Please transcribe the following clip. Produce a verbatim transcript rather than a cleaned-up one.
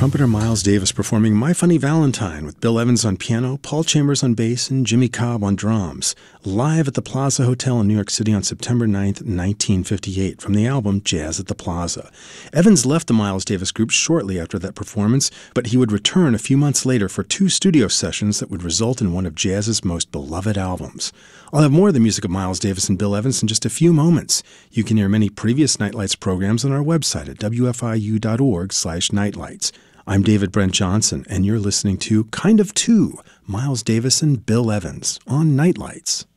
trumpeter Miles Davis performing My Funny Valentine with Bill Evans on piano, Paul Chambers on bass, and Jimmy Cobb on drums, live at the Plaza Hotel in New York City on September ninth, nineteen fifty-eight, from the album Jazz at the Plaza. Evans left the Miles Davis Group shortly after that performance, but he would return a few months later for two studio sessions that would result in one of jazz's most beloved albums. I'll have more of the music of Miles Davis and Bill Evans in just a few moments. You can hear many previous Nightlights programs on our website at w f i u dot org slash nightlights. I'm David Brent Johnson, and you're listening to Kind of Two, Miles Davis and Bill Evans on Nightlights.